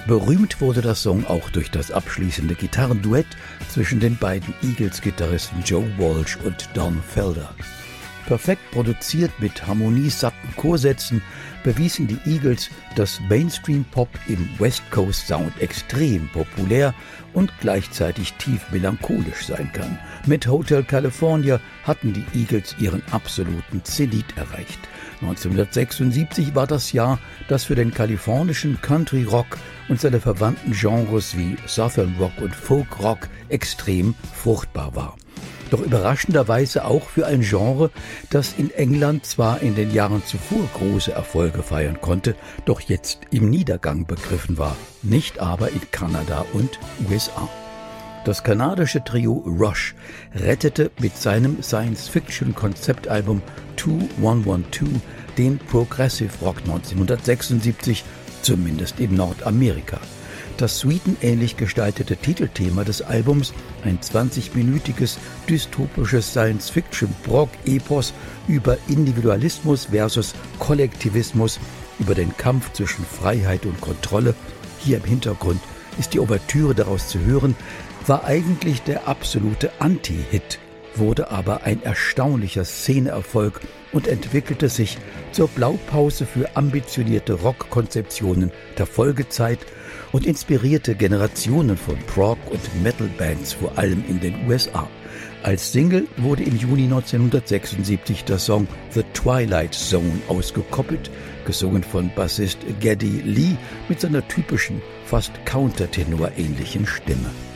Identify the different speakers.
Speaker 1: Berühmt wurde der Song auch durch das abschließende Gitarrenduett zwischen den beiden Eagles-Gitarristen Joe Walsh und Don Felder. Perfekt produziert mit harmoniesatten Chorsätzen bewiesen die Eagles, dass Mainstream-Pop im West Coast Sound extrem populär und gleichzeitig tief melancholisch sein kann. Mit Hotel California hatten die Eagles ihren absoluten Zenit erreicht. 1976 war das Jahr, das für den kalifornischen Country Rock und seine verwandten Genres wie Southern Rock und Folk Rock extrem fruchtbar war. Doch überraschenderweise auch für ein Genre, das in England zwar in den Jahren zuvor große Erfolge feiern konnte, doch jetzt im Niedergang begriffen war, nicht aber in Kanada und USA. Das kanadische Trio Rush rettete mit seinem Science-Fiction-Konzeptalbum 2112 den Progressive Rock 1976, zumindest in Nordamerika. Das suitenähnlich gestaltete Titelthema des Albums, ein 20-minütiges dystopisches Science-Fiction-Prog-Epos über Individualismus versus Kollektivismus, über den Kampf zwischen Freiheit und Kontrolle, hier im Hintergrund ist die Ouvertüre daraus zu hören, war eigentlich der absolute Anti-Hit, wurde aber ein erstaunlicher Szeneerfolg und entwickelte sich zur Blaupause für ambitionierte Rockkonzeptionen der Folgezeit und inspirierte Generationen von Prog- und Metal-Bands, vor allem in den USA. Als Single wurde im Juni 1976 der Song The Twilight Zone ausgekoppelt, gesungen von Bassist Geddy Lee mit seiner typischen, fast Countertenor-ähnlichen Stimme.